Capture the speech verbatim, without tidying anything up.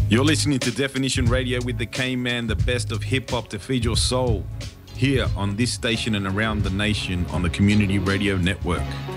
You're listening to Definition Radio with the K-Man, the best of hip-hop to feed your soul, here on this station and around the nation on the Community Radio Network.